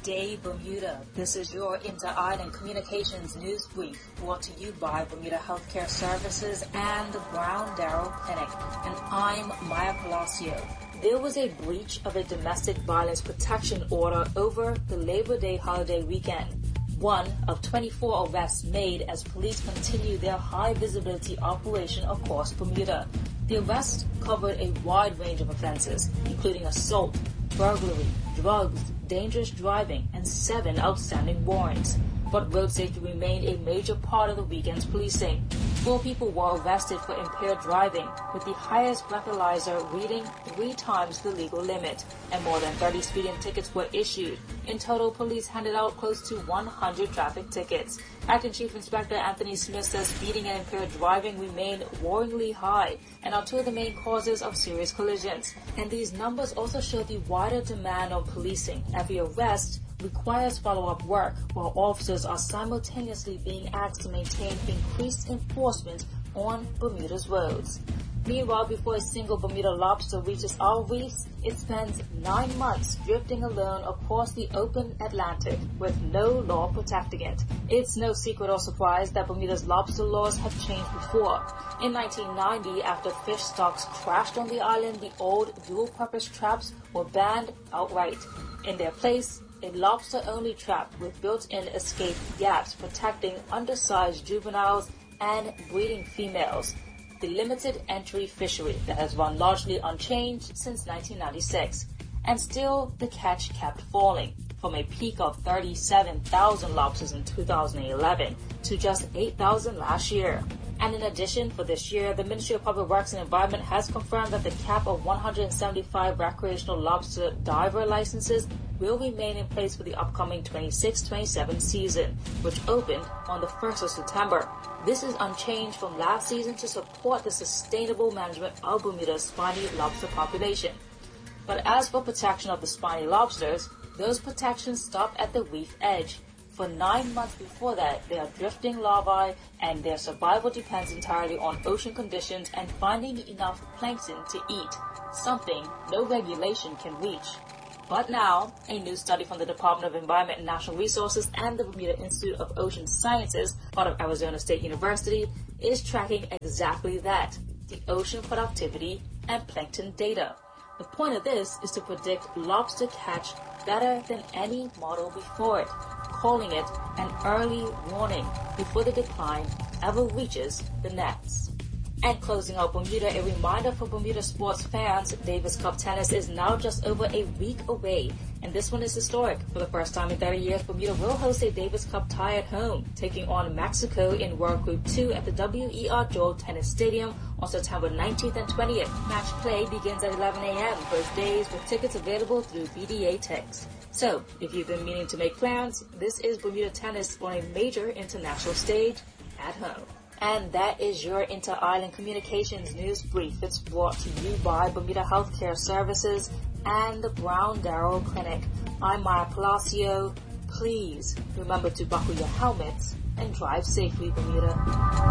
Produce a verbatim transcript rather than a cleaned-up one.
day, Bermuda. This is your Inter-Island Communications News Brief, brought to you by Bermuda Healthcare Services and the Brown Darrow Clinic. And I'm Maya Palacio. There was a breach of a domestic violence protection order over the Labor Day holiday weekend. One of twenty-four arrests made as police continue their high-visibility operation across Bermuda. The arrests covered a wide range of offenses, including assault, burglary, drugs, dangerous driving, and seven outstanding warrants. But road safety remained a major part of the weekend's policing. Four people were arrested for impaired driving, with the highest breathalyzer reading three times the legal limit, and more than thirty speeding tickets were issued. In total, police handed out close to one hundred traffic tickets. Acting Chief Inspector Anthony Smith says speeding and impaired driving remain worryingly high and are two of the main causes of serious collisions. And these numbers also show the wider demand on policing. Every arrest requires follow-up work, while officers are simultaneously being asked to maintain increased enforcement on Bermuda's roads. Meanwhile, before a single Bermuda lobster reaches our reefs, it spends nine months drifting alone across the open Atlantic with no law protecting it. It's no secret or surprise that Bermuda's lobster laws have changed before. In nineteen ninety, after fish stocks crashed on the island, the old dual-purpose traps were banned outright. In their place, a lobster-only trap with built-in escape gaps protecting undersized juveniles and breeding females. The limited entry fishery that has run largely unchanged since nineteen ninety-six. And still, the catch kept falling, from a peak of thirty-seven thousand lobsters in two thousand eleven to just eight thousand last year. And in addition, for this year, the Ministry of Public Works and Environment has confirmed that the cap of one hundred seventy-five recreational lobster diver licenses will remain in place for the upcoming twenty-six twenty-seven season, which opened on the first of September. This is unchanged from last season to support the sustainable management of Bermuda's spiny lobster population. But as for protection of the spiny lobsters, those protections stop at the reef edge. For nine months before that, they are drifting larvae, and their survival depends entirely on ocean conditions and finding enough plankton to eat, something no regulation can reach. But now, a new study from the Department of Environment and Natural Resources and the Bermuda Institute of Ocean Sciences, part of Arizona State University, is tracking exactly that, the ocean productivity and plankton data. The point of this is to predict lobster catch better than any model before it, calling it an early warning before the decline ever reaches the nets. And closing out Bermuda, a reminder for Bermuda sports fans, Davis Cup tennis is now just over a week away, and this one is historic. For the first time in thirty years, Bermuda will host a Davis Cup tie at home, taking on Mexico in World Group two at the W E R Joel Tennis Stadium on September nineteenth and twentieth. Match play begins at eleven a.m. both days, with tickets available through B D A Tix. So, if you've been meaning to make plans, this is Bermuda tennis on a major international stage at home. And that is your Inter-Island Communications News Brief. It's brought to you by Bermuda Healthcare Services and the Brown Darrow Clinic. I'm Maya Palacio. Please remember to buckle your helmets and drive safely, Bermuda.